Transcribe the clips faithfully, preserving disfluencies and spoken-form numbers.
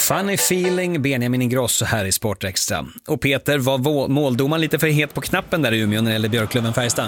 Funny feeling, Benjamin Ingrosso här i Sportextra. Och Peter, var måldomaren lite för het på knappen där i Umeå när det gäller Björklöven-Färjestad?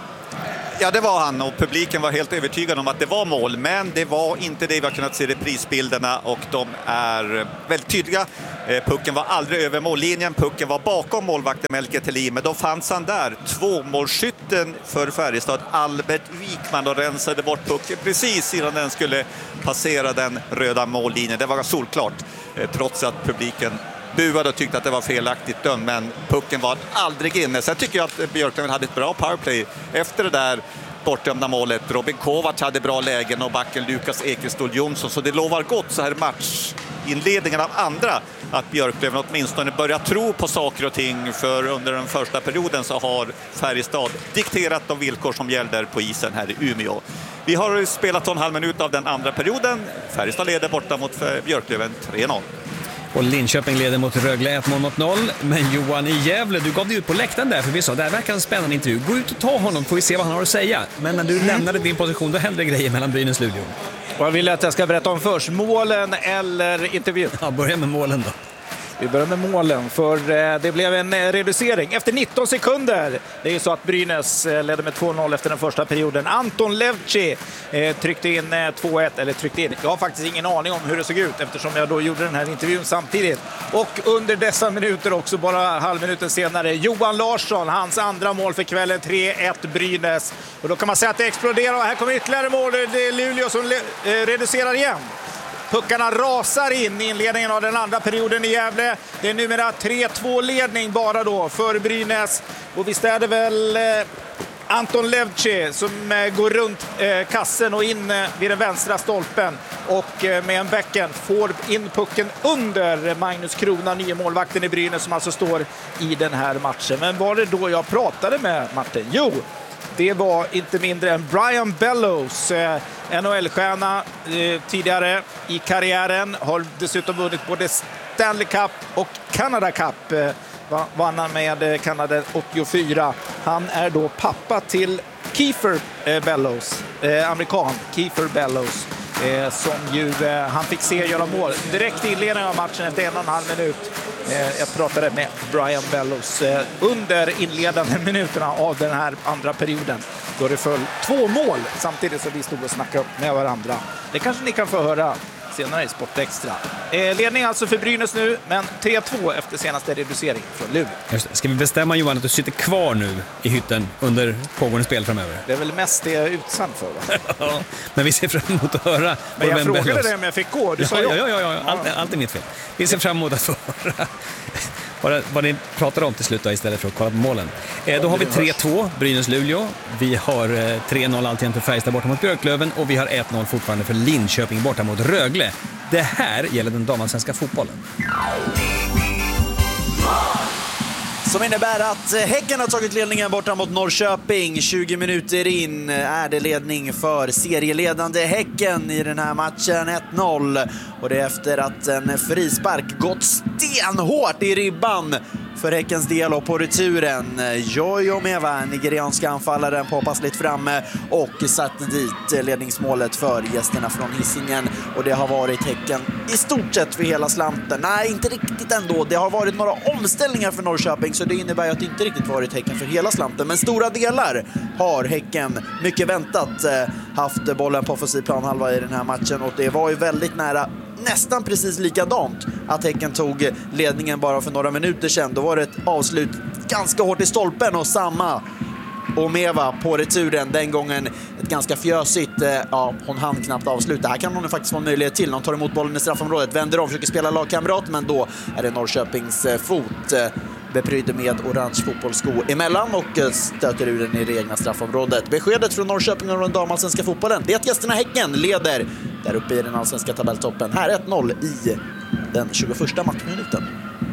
Ja, det var han, och publiken var helt övertygad om att det var mål, men det var inte det. Vi har kunnat se reprisbilderna och de är väldigt tydliga. Pucken var aldrig över mållinjen, pucken var bakom målvakten Melker Thelin, men då fanns han där. Tvåmålsskytten för Färjestad, Albert Wikman, och rensade bort pucken precis innan den skulle passera den röda mållinjen. Det var solklart, trots att publiken buade och tyckte att det var felaktigt dömd, men pucken var aldrig inne. Sen tycker jag att Björklöven hade ett bra powerplay efter det där bortdömda målet. Robin Kovac hade bra lägen och backen Lukas Ekestål Jonsson, så det lovar gott så här matchinledningen av andra att Björklöven åtminstone börjar tro på saker och ting, för under den första perioden så har Färjestad dikterat de villkor som gäller på isen här i Umeå. Vi har spelat en halv minut av den andra perioden. Färjestad leder borta mot Björklöven tre noll. Och Linköping leder mot Rögle ett mål mot noll. Men Johan i Gävle, du gav dig ut på läktaren där, för vi sa det här verkar en spännande intervju. Gå ut och ta honom, får vi se vad han har att säga. Men när du mm. lämnade din position, då hände grejer mellan Brynäs och Luleå. Vad vill jag att jag ska berätta om först? Målen eller intervjun? Ja, börja med målen då. Vi börjar med målen, för det blev en reducering efter nitton sekunder. Det är ju så att Brynäs ledde med två noll efter den första perioden. Anton Levci tryckte in två ett, eller tryckte in. Jag har faktiskt ingen aning om hur det såg ut eftersom jag då gjorde den här intervjun samtidigt. Och under dessa minuter också, bara halvminuten senare, Johan Larsson, hans andra mål för kvällen, tre ett Brynäs. Och då kan man säga att det exploderar, och här kommer ytterligare mål. Det är Luleå som reducerar igen. Puckarna rasar in i inledningen av den andra perioden i Gävle. Det är numera tre två ledning bara då för Brynäs. Och visst är det väl eh, Anton Levci som eh, går runt eh, kassen och in eh, vid den vänstra stolpen. Och eh, med en bäcken får in pucken under Magnus Krona, nye målvakten i Brynäs, som alltså står i den här matchen. Men var det då jag pratade med Martin? Jo, det var inte mindre än Brian Bellows, eh, N H L-stjärna eh, tidigare i karriären. Har dessutom vunnit både Stanley Cup och Canada Cup. Eh, vann han med Kanada åttiofyra. Han är då pappa till Kiefer eh, Bellows, eh, amerikan Kiefer Bellows. Eh, som ju eh, han fick se göra mål direkt i inledningen av matchen efter en och en halv minut. Eh, jag pratade med Brian Bellows eh, under inledande minuterna av den här andra perioden, då det föll två mål samtidigt som vi stod och snackade med varandra. Det kanske ni kan få höra senare i Sportextra. Eh, ledning alltså för Brynäs nu, men tre två efter senaste reducering från Luleå. Ska vi bestämma, Johan, att du sitter kvar nu i hytten under pågående spel framöver? Det är väl mest det jag är utsatt för, va? Ja, men vi ser fram emot att höra. Men jag frågade dig om jag fick gå. Du ja, sa ja, ja, ja, ja. Allt, allt är mitt fel. Vi ser fram emot att få höra vad, vad ni pratar om till slut då, istället för att kolla på målen. Eh, då har vi tre två, Brynäs-Luleå. Vi har eh, tre noll alltid för Färjestad borta mot Björklöven. Och vi har ett noll fortfarande för Linköping borta mot Rögle. Det här gäller den damallsvenska fotbollen. Som innebär att Häcken har tagit ledningen borta mot Norrköping. tjugo minuter in är det ledning för serieledande Häcken i den här matchen, ett noll. Och det är efter att en frispark gått stenhårt i ribban för Häckens del, och på returen Jojo Meva, nigerianska anfallaren, påpassligt framme och satte dit ledningsmålet för gästerna från Hisingen. Och det har varit Häcken i stort sett för hela slanten. Nej, inte riktigt ändå. Det har varit några omställningar för Norrköping, så det innebär att det inte riktigt varit Häcken för hela slanten. Men stora delar har Häcken mycket väntat haft bollen på offensiv planhalva i den här matchen, och det var ju väldigt nära, nästan precis likadant, att Häcken tog ledningen bara för några minuter sedan. Då var det ett avslut ganska hårt i stolpen, och samma Omeva på returen. Den gången ett ganska fjösigt, ja, hon hann knappt avsluta. Här kan hon faktiskt få en möjlighet till. Hon tar emot bollen i straffområdet, vänder om, försöker spela lagkamrat, men då är det Norrköpings fot beprydd med orange fotbollssko emellan och stöter ur den i det egna straffområdet. Beskedet från Norrköping och den damallsvenska fotbollen, det är att gästerna Häcken leder där uppe i den allsvenska tabelltoppen. Här ett noll i den tjugoförsta matchminuten.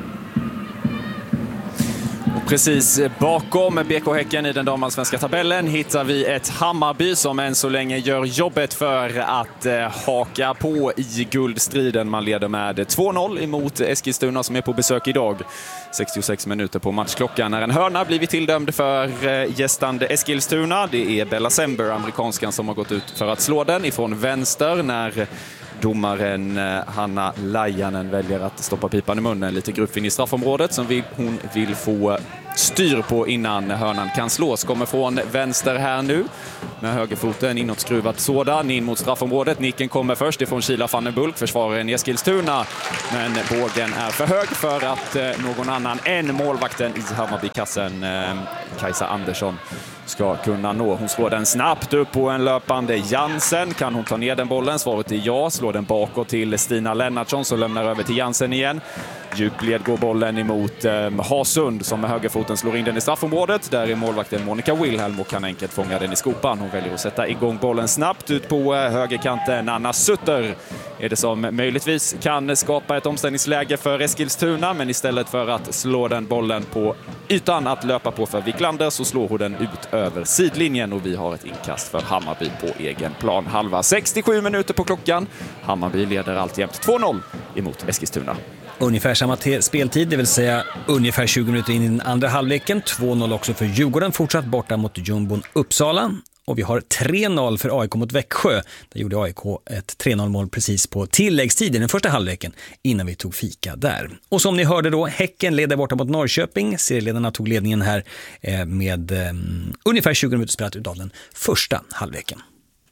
Precis bakom B K Häcken i den damallsvenska tabellen hittar vi ett Hammarby som än så länge gör jobbet för att eh, haka på i guldstriden. Man leder med två noll emot Eskilstuna som är på besök idag. sextiosex minuter på matchklockan när en hörna blivit tilldömd för eh, gästande Eskilstuna. Det är Bella Sember, amerikanskan, som har gått ut för att slå den ifrån vänster när domaren Hanna Lajanen väljer att stoppa pipan i munnen. Lite grupp in i straffområdet som vill, hon vill få styr på innan hörnan kan slås. Kommer från vänster här nu med högerfoten inåtskruvat sådan in mot straffområdet. Nicken kommer först ifrån Kila van den Bulk, försvararen i Eskilstuna. Men bågen är för hög för att någon annan än målvakten i Hammarbykassen, Kajsa Andersson, ska kunna nå. Hon slår den snabbt upp på en löpande Jansen. Kan hon ta ner den bollen? Svaret är ja. Slår den bakåt till Stina Lennartsson som lämnar över till Jansen igen. Djupled går bollen emot eh, Hasund som med högerfoten slår in den i straffområdet. Där är målvakten Monica Wilhelm och kan enkelt fånga den i skopan. Hon väljer att sätta igång bollen snabbt ut på eh, högerkanten. Anna Sutter är det som möjligtvis kan skapa ett omställningsläge för Eskilstuna, men istället för att slå den bollen på ytan att löpa på för Wiklander så slår hon den ut över sidlinjen och vi har ett inkast för Hammarby på egen plan. Halva sextiosju minuter på klockan. Hammarby leder alltjämt två noll emot Eskilstuna. Ungefär samma te- speltid, det vill säga ungefär tjugo minuter in i den andra halvleken. två noll också för Djurgården, fortsatt borta mot Jumbon Uppsala. Och vi har tre noll för A I K mot Växjö. Där gjorde A I K ett tre noll-mål precis på tilläggstid i den första halvleken innan vi tog fika där. Och som ni hörde då, Häcken leder borta mot Norrköping. Serieledarna tog ledningen här eh, med eh, ungefär tjugo minuter spelat ut av den första halvleken.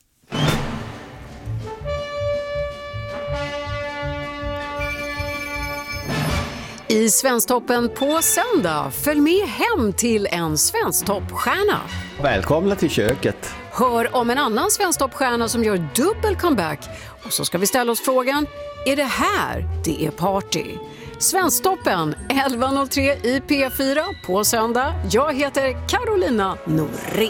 I Svensktoppen på söndag, följ med hem till en Svensktoppstjärna. Välkomna till köket. Hör om en annan Svensktoppstjärna som gör dubbel comeback. Och så ska vi ställa oss frågan, är det här det är party? Svensktoppen elva noll tre i P fyra på söndag. Jag heter Carolina Norén.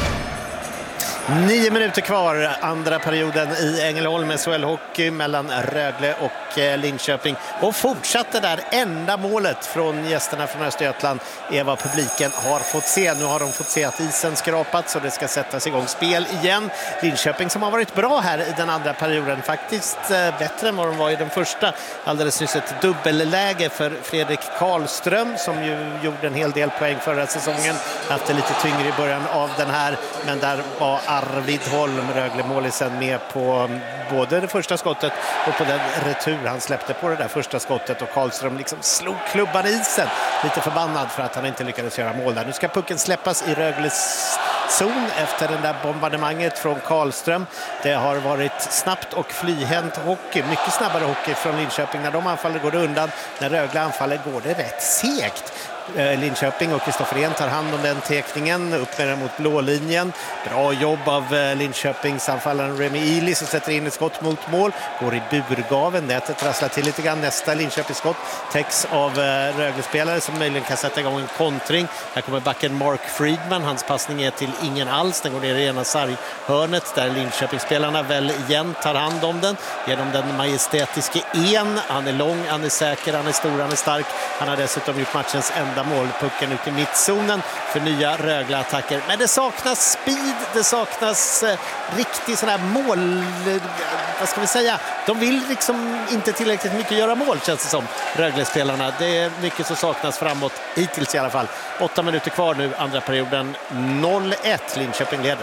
Nio minuter kvar, andra perioden i Ängelholm med S H L-hockey mellan Rögle och Linköping. Och fortsatte där, enda målet från gästerna från Östergötland är vad publiken har fått se. Nu har de fått se att isen skrapats och det ska sättas igång spel igen. Linköping som har varit bra här i den andra perioden, faktiskt bättre än vad de var i den första. Alldeles nyss ett dubbelläge för Fredrik Karlström som ju gjorde en hel del poäng förra säsongen. Haft det lite tyngre i början av den här, men där var Arvid Holm, Rögle-målisen, med på både det första skottet och på den retur han släppte på det där första skottet, och Karlström liksom slog klubban i isen. Lite förbannad för att han inte lyckades göra mål där. Nu ska pucken släppas i Rögles zon efter den där bombardemanget från Karlström. Det har varit snabbt och flyhänt hockey, mycket snabbare hockey från Linköping. När de anfaller går det undan, när Rögle anfaller går det rätt segt. Linköping och Kristoffer Ehn tar hand om den tekningen, upp med den mot blålinjen. Bra jobb av Linköpings anfallaren Remi Ili som sätter in ett skott mot mål, går i burgaven, nätet rasslar till lite grann. Nästa Linköpings skott täcks av Rögle-spelare som möjligen kan sätta igång en kontring. Här kommer backen Mark Friedman, hans passning är till ingen alls, den går ner i ena sarghörnet där Linköpingsspelarna väl igen tar hand om den genom den majestätiske En. Han är lång, han är säker, han är stor, han är stark. Han har dessutom gjort matchens enda mål. Pucken ut i mittzonen för nya Rögle-attacker. Men det saknas speed, det saknas eh, riktigt sån här mål... Eh, vad ska vi säga? De vill liksom inte tillräckligt mycket göra mål, känns det som, Rögle-spelarna. Det är mycket som saknas framåt, hittills i alla fall. Åtta minuter kvar nu, andra perioden. noll ett, Linköping leder.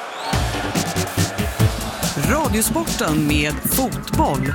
Radiosporten med fotboll.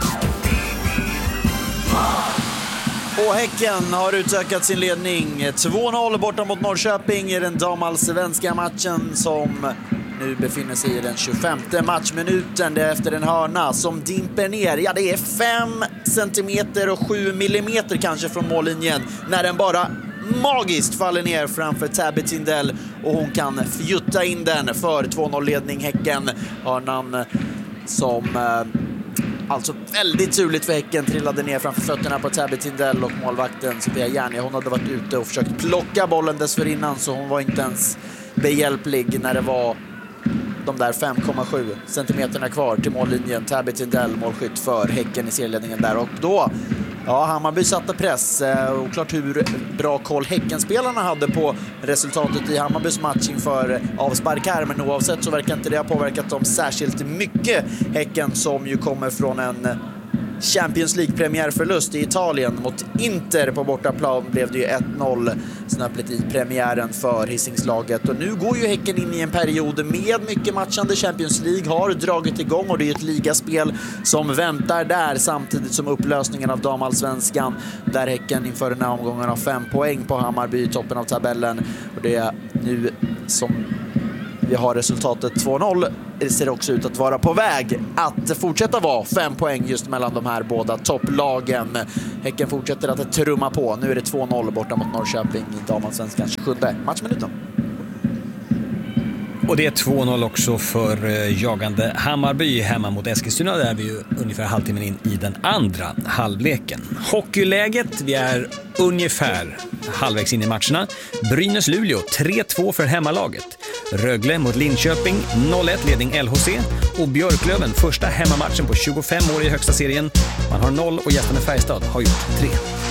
Och Häcken har utökat sin ledning. två noll borta mot Norrköping i den damallsvenska matchen som nu befinner sig i den tjugofemte matchminuten. Det är efter en hörna som dimper ner. Ja, det är fem centimeter och sju millimeter kanske från mållinjen när den bara magiskt faller ner framför Tabby Tindell och hon kan fjutta in den för två noll-ledning Häcken. Hörnan som... Alltså väldigt turligt för Häcken, trillade ner framför fötterna på Tabby Tindell och målvakten Sofia Järni. Hon hade varit ute och försökt plocka bollen dessförinnan, så hon var inte ens behjälplig när det var de där fem komma sju centimeterna kvar till mållinjen. Tabby Tindell, målskytt för Häcken i serieledningen där, och då ja, Hammarby satte press. Och klart hur bra koll Häckenspelarna hade på resultatet i Hammarbys match inför avspark här, men oavsett så verkar inte det ha påverkat dem särskilt mycket. Häcken som ju kommer från en Champions League-premiärförlust i Italien mot Inter på bortaplan blev det ju ett noll snöpligt i premiären för Hisingslaget. Och nu går ju Häcken in i en period med mycket matchande. Champions League har dragit igång och det är ett ligaspel som väntar där samtidigt som upplösningen av damallsvenskan där Häcken inför den här omgången har fem poäng på Hammarby i toppen av tabellen. Och det är nu som vi har resultatet två noll. Det ser också ut att vara på väg att fortsätta vara fem poäng just mellan de här båda topplagen. Häcken fortsätter att trumma på. Nu är det två noll borta mot Norrköping i damallsvenskans tjugosjunde matchminuten. Och det är två noll också för jagande Hammarby hemma mot Eskilstuna. Där är vi ju ungefär halvtimmen in i den andra halvleken. Hockeyläget, vi är ungefär halvvägs in i matcherna. Brynäs-Luleå tre två för hemmalaget. Rögle mot Linköping noll ett ledning L H C. Och Björklöven första hemmamatchen på tjugofem år i högsta serien. Man har noll och gästerna Färjestad har gjort tre.